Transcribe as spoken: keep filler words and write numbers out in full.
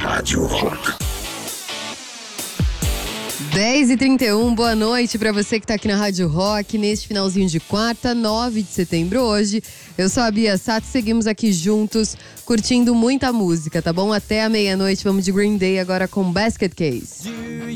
Rádio Rock. dez e trinta e um, boa noite pra você que tá aqui na Rádio Rock, neste finalzinho de quarta, nove de setembro hoje. Eu sou a Bia Sato, seguimos aqui juntos, curtindo muita música, tá bom? Até a meia-noite, vamos de Green Day agora com Basket Case.